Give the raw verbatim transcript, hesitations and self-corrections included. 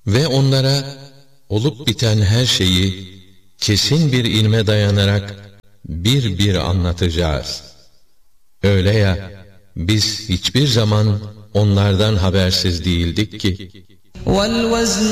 Ve onlara olup biten her şeyi kesin bir ilme dayanarak bir bir anlatacağız. Öyle ya, biz hiçbir zaman onlardan habersiz değildik ki.